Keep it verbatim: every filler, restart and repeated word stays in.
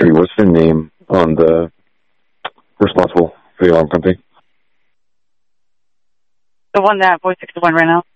Hey, what's the name on the responsible for the alarm company? The one that voice sixty-one ran out.